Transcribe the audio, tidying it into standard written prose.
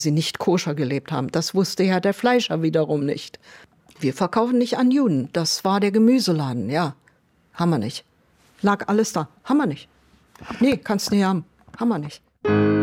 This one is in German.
sie nicht koscher gelebt haben. Das wusste ja der Fleischer wiederum nicht. Wir verkaufen nicht an Juden. Das war der Gemüseladen, ja. Haben wir nicht. Lag alles da. Haben wir nicht. Nee, kannst nicht haben. Haben wir nicht.